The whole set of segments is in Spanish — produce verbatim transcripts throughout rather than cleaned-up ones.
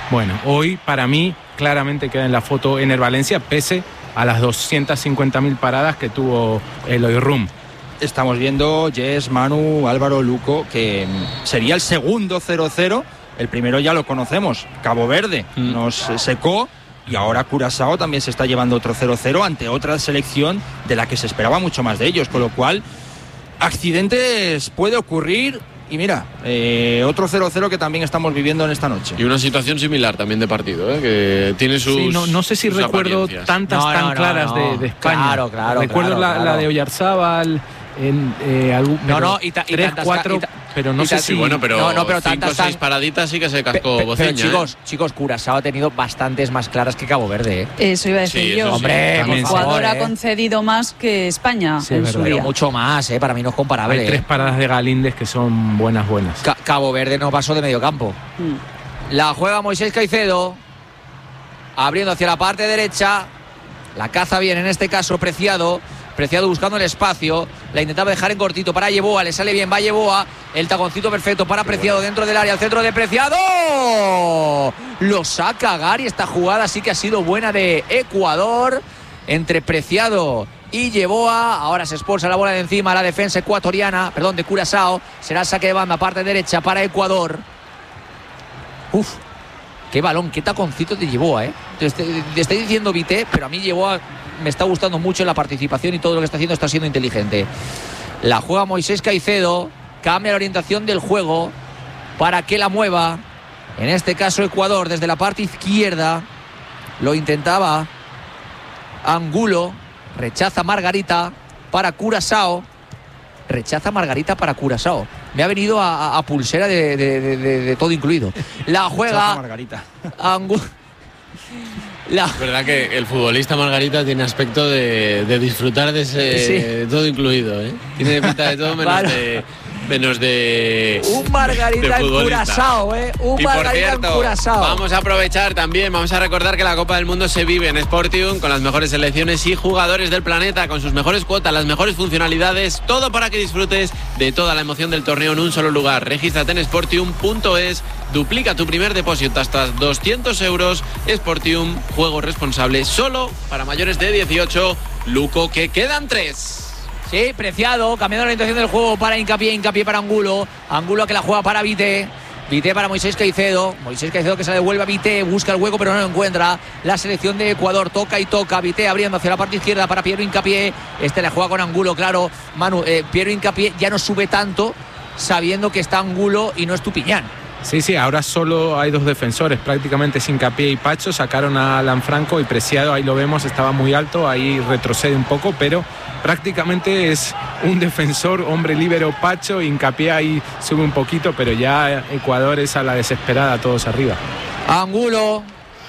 Bueno, hoy para mí claramente queda en la foto Ener Valencia, pese a las doscientas cincuenta mil paradas que tuvo el Oyrum. Estamos viendo, Jess, Manu, Álvaro, Luco, que sería el segundo cero cero. El primero ya lo conocemos, Cabo Verde mm. nos secó, y ahora Curazao también se está llevando otro cero cero ante otra selección de la que se esperaba mucho más de ellos, con lo cual accidentes puede ocurrir. Y mira, eh, otro cero cero que también estamos viviendo en esta noche. Y una situación similar también de partido, ¿eh? Que tiene sus sí, no, no sé si recuerdo tantas no, tan no, no, claras no. De, de España. Claro, claro. Recuerdo claro, la, claro. la de Oyarzábal, en eh, algún, no, no, y, ta, y tres, tantas, cuatro, y ta, pero no y ta, sé si... Sí, bueno, pero, no, no, pero cinco o seis tan... paraditas sí que se cascó pe, pe, Bociña. Pero chicos, ¿eh? chicos, Curazao ha tenido bastantes más claras que Cabo Verde, ¿eh? Eso iba a decir sí, yo. Sí. Hombre, el Ecuador ha concedido más que España sí, en su pero día. mucho más, ¿eh? Para mí no es comparable. Hay tres paradas de Galíndez que son buenas, buenas. Ca- Cabo Verde no pasó de medio campo. Mm. La juega Moisés Caicedo, abriendo hacia la parte derecha. La caza bien, en este caso Preciado. Preciado buscando el espacio, la intentaba dejar en cortito para Yeboa, le sale bien, va Yeboa, el taconcito perfecto para Preciado dentro del área, al centro de Preciado, lo saca Gary. Esta jugada sí que ha sido buena de Ecuador, entre Preciado y Yeboa. Ahora se expulsa la bola de encima, la defensa ecuatoriana, perdón, de Curazao, será saque de banda, parte derecha para Ecuador. Uf, qué balón, qué taconcito de Yeboa, eh. Te, te, te estoy diciendo Vité, pero a mí Yeboa me está gustando mucho la participación y todo lo que está haciendo está siendo inteligente. La juega Moisés Caicedo, cambia la orientación del juego para que la mueva. En este caso Ecuador desde la parte izquierda lo intentaba Angulo, rechaza Margarita para Curazao, rechaza Margarita para Curazao. Me ha venido a, a, a pulsera de, de, de, de, de todo incluido. La juega Margarita. Angulo. La... Es verdad que el futbolista Margarita tiene aspecto de, de disfrutar de ese sí. de todo incluido, ¿eh? Tiene pinta de todo menos vale. de menos de un Margarita en Curazao, ¿eh? Un y Margarita por cierto, en Curazao. Vamos a aprovechar también, vamos a recordar que la Copa del Mundo se vive en Sportium con las mejores selecciones y jugadores del planeta, con sus mejores cuotas, las mejores funcionalidades, todo para que disfrutes de toda la emoción del torneo en un solo lugar. Regístrate en sportium punto es, duplica tu primer depósito hasta doscientos euros. Sportium, juego responsable, solo para mayores de dieciocho. Luco, que quedan tres. Sí, Preciado, cambiando la orientación del juego para Hincapié, Hincapié para Angulo, Angulo que la juega para Vité, Vité para Moisés Caicedo, Moisés Caicedo que se la devuelve a Vité, busca el hueco pero no lo encuentra, la selección de Ecuador toca y toca, Vité abriendo hacia la parte izquierda para Piero Hincapié, este la juega con Angulo, claro, Manu, eh, Piero Hincapié ya no sube tanto sabiendo que está Angulo y no es Tupiñán. Sí, sí, ahora solo hay dos defensores, prácticamente es Hincapié y Pacho, sacaron a Lanfranco y Preciado, ahí lo vemos, estaba muy alto, ahí retrocede un poco, pero prácticamente es un defensor, hombre líbero Pacho, Hincapié ahí sube un poquito, pero ya Ecuador es a la desesperada, todos arriba. Angulo,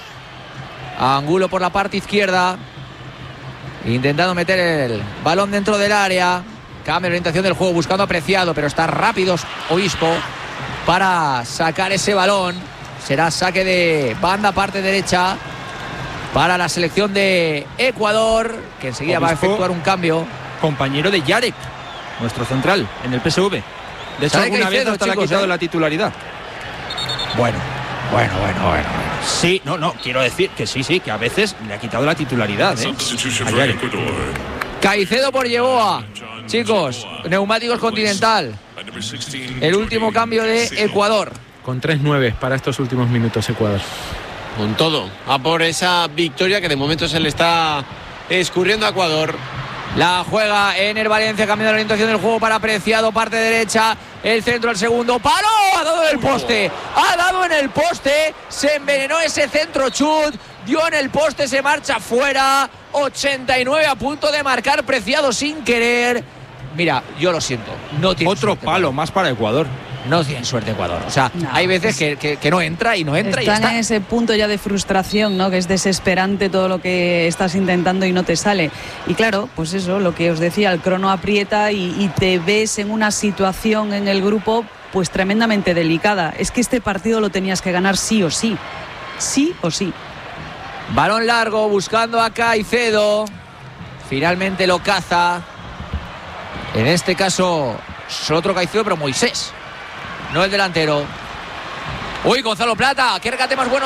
Angulo por la parte izquierda, intentando meter el balón dentro del área, cambia la orientación del juego, buscando a Preciado, pero está rápido Obispo para sacar ese balón. Será saque de banda, parte derecha para la selección de Ecuador, que enseguida Obispo va a efectuar un cambio. Compañero de Yarek, nuestro central en el P S V. De hecho, alguna vez hasta le ha quitado eh? la titularidad. Bueno, bueno, bueno, bueno. Sí, no, no, quiero decir que sí, sí, que a veces le ha quitado la titularidad, ¿eh? A Yarek. Caicedo por Yeboa. Chicos, Neumáticos Continental. El último cambio de Ecuador. Con tres nueve para estos últimos minutos Ecuador. Con todo, a por esa victoria que de momento se le está escurriendo a Ecuador. La juega Ener Valencia, cambiando la orientación del juego para Preciado, parte derecha, el centro al segundo, ¡paró! Ha dado en el poste, ha dado en el poste, se envenenó ese centro chut, dio en el poste, se marcha fuera, ochenta y nueve a punto de marcar Preciado sin querer. Mira, yo lo siento, no tiene otro suerte, palo más para Ecuador. No tiene suerte Ecuador, o sea, no, hay veces que, que, que no entra y no entra. Están y está en ese punto ya de frustración, ¿no? Que es desesperante todo lo que estás intentando y no te sale. Y claro, pues eso, lo que os decía, el crono aprieta y, y te ves en una situación en el grupo pues tremendamente delicada. Es que este partido lo tenías que ganar sí o sí, sí o sí. Balón largo, buscando a Caicedo, finalmente lo caza. En este caso, otro Caicedo, pero Moisés, no el delantero. Uy, Gonzalo Plata, qué regate más bueno